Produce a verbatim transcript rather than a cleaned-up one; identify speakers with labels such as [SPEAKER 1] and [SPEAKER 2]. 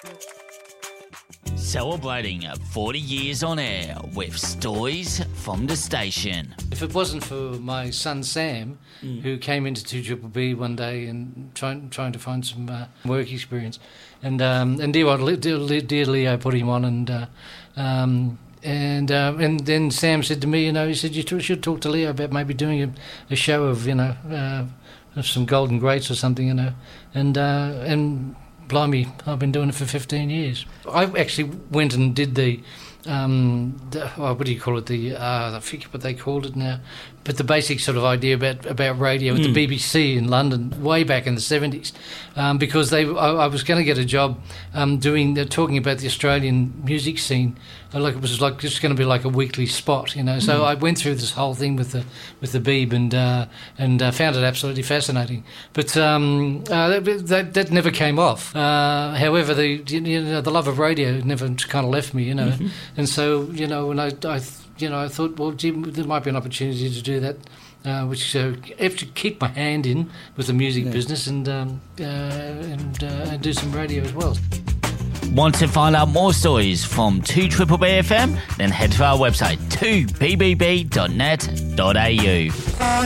[SPEAKER 1] Celebrating forty years on air with stories from the station.
[SPEAKER 2] If it wasn't for my son Sam, mm. who came into two Triple B one day and trying trying to find some uh, work experience, and um, and dear, dear, dear Leo put him on, and uh, um, and uh, and then Sam said to me, you know, he said you should talk to Leo about maybe doing a, a show of you know uh, of some Golden Greats or something, you know, and uh, and. Blimey, I've been doing it for fifteen years. I actually went and did the, um, the oh, what do you call it, the, uh, I forget what they called it now, but the basic sort of idea about, about radio with mm. the B B C in London way back in the seventies, um, because they, I, I was going to get a job um, doing, uh, talking about the Australian music scene. Like it was like just going to be like a weekly spot, you know. So mm. I went through this whole thing with the with the Beeb and uh, and uh, found it absolutely fascinating. But um, uh, that, that that never came off. Uh, however, the you know the love of radio never kind of left me, you know. Mm-hmm. And so you know when I, I you know I thought, well, gee, there might be an opportunity to do that. Uh, which uh, have to keep my hand in with the music yeah. business and um, uh, and, uh, and do some radio as well.
[SPEAKER 1] Want to find out more stories from two Triple B F M? Then head to our website two b b b dot net dot a u.